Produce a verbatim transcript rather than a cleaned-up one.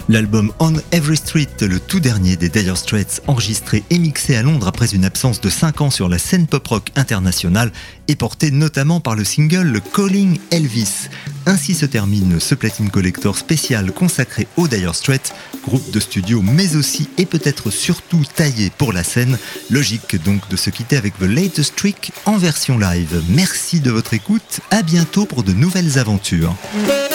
L'album On Every Street, le tout dernier des Dire Straits, enregistré et mixé à Londres après une absence de cinq ans sur la scène pop-rock internationale, est porté notamment par le single Calling Elvis. Ainsi se termine ce Platine Collector spécial consacré aux Dire Straits, groupe de studio mais aussi et peut-être surtout taillé pour la scène. Logique donc de se quitter avec The Latest Trick en version live. Merci de votre écoute, à bientôt pour de nouvelles aventures.